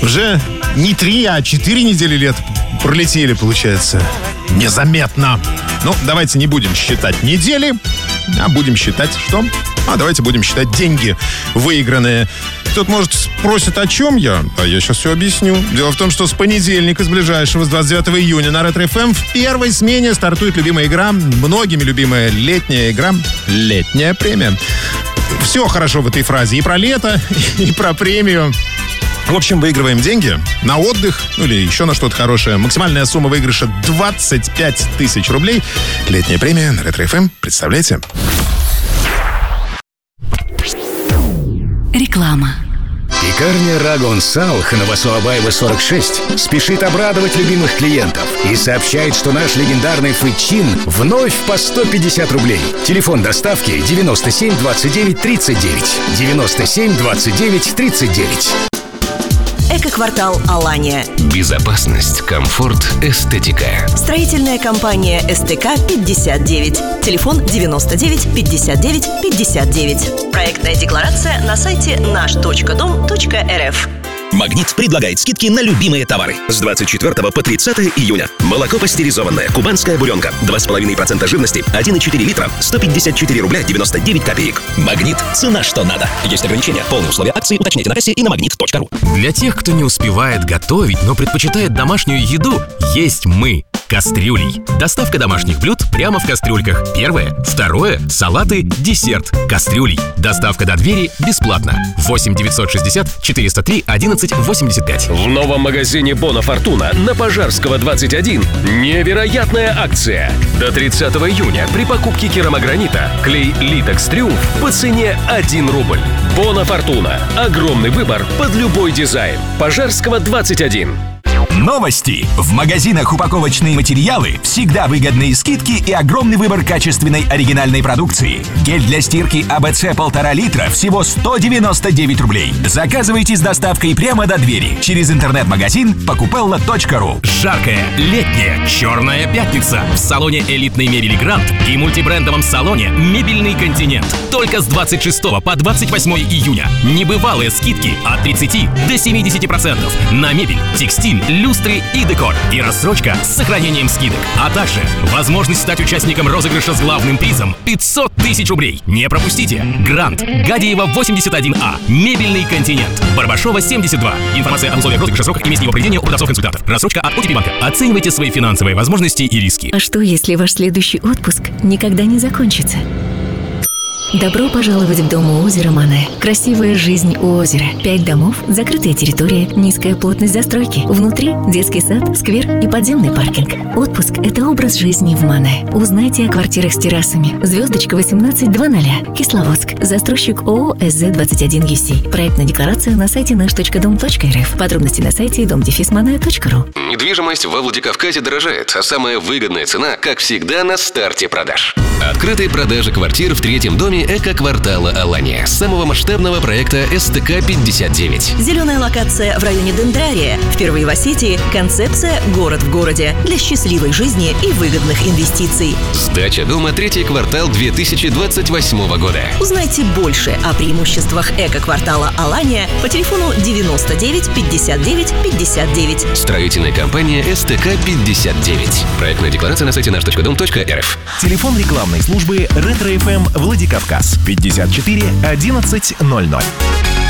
Уже не 3, а 4 недели лет пролетели, получается. Незаметно. Ну, давайте не будем считать недели, а будем считать что? Давайте будем считать деньги выигранные. Кто-то, может, спросит, о чем я? А я сейчас все объясню. Дело в том, что с понедельника, с ближайшего, с 29 июня на Ретро-ФМ в первой смене стартует любимая игра, многими любимая летняя игра «Летняя премия». Все хорошо в этой фразе. И про лето, и про премию. В общем, выигрываем деньги на отдых, ну или еще на что-то хорошее. Максимальная сумма выигрыша 25 тысяч рублей. Летняя премия на Ретро-ФМ. Представляете? Реклама. Пекарня Рагон Салх на Васуабаева 46 спешит обрадовать любимых клиентов и сообщает, что наш легендарный фычин вновь по 150 рублей. Телефон доставки 97 29 39. 97 29 39. Эко-квартал «Алания». Безопасность, комфорт, эстетика. Строительная компания СТК-59. Телефон 99 59 59. Проектная декларация на сайте наш.дом.рф. «Магнит» предлагает скидки на любимые товары. С 24 по 30 июня. Молоко пастеризованное, кубанская буренка, 2,5% жирности, 1,4 литра, 154 рубля 99 копеек. «Магнит» — цена что надо. Есть ограничения. Полные условия акции уточняйте на кассе и на magnet.ru. Для тех, кто не успевает готовить, но предпочитает домашнюю еду, есть мы. Кастрюлей. Доставка домашних блюд прямо в кастрюльках. Первое. Второе. Салаты, десерт. Кастрюлей. Доставка до двери бесплатно. 8 960 403 11 85. В новом магазине Бона Фортуна на Пожарского 21 невероятная акция. До 30 июня при покупке керамогранита клей Литекс Триумф по цене 1 рубль. Бона Фортуна. Огромный выбор под любой дизайн. Пожарского 21. Новости. В магазинах упаковочные материалы всегда выгодные скидки и огромный выбор качественной оригинальной продукции. Гель для стирки АБЦ 1,5 литра всего 199 рублей. Заказывайте с доставкой прямо до двери через интернет-магазин покупелла.ру. Жаркая летняя черная пятница в салоне элитной мебели «Грант» и мультибрендовом салоне «Мебельный континент». Только с 26 по 28 июня. Небывалые скидки от 30 до 70% на мебель, текстиль, люстры и декор. И рассрочка с сохранением скидок. А также возможность стать участником розыгрыша с главным призом 500 тысяч рублей. Не пропустите. «Грант», Гадиева 81А, «Мебельный континент», Барбашова 72. Информация об условиях розыгрыша, сроках и месте его проведения у продавцов-консультантов. Рассрочка от ОТП банка. Оценивайте свои финансовые возможности и риски. А что, если ваш следующий отпуск никогда не закончится? Добро пожаловать в дом у озера Мане. Красивая жизнь у озера. 5 домов, закрытая территория, низкая плотность застройки. Внутри детский сад, сквер и подземный паркинг. Отпуск – это образ жизни в Мане. Узнайте о квартирах с террасами. Звездочка 1820. Кисловодск. Застройщик ООО СЗ-21ЮС. Проектная декларация на сайте наш.дом.рф. Подробности на сайте dom-mane.ru. Недвижимость во Владикавказе дорожает, а самая выгодная цена, как всегда, на старте продаж. Открытые продажи квартир в третьем доме эко-квартала «Алания», самого масштабного проекта СТК-59. Зеленая локация в районе Дендрария. Впервые в Осетии концепция «Город в городе» для счастливой жизни и выгодных инвестиций. Сдача дома третий квартал 2028 года. Узнайте больше о преимуществах эко-квартала «Алания» по телефону 99 59 59. Строительная компания СТК-59. Проектная декларация на сайте наш.дом.рф. Телефон рекламной службы Ретро-ФМ Владикавказ 54 11 00.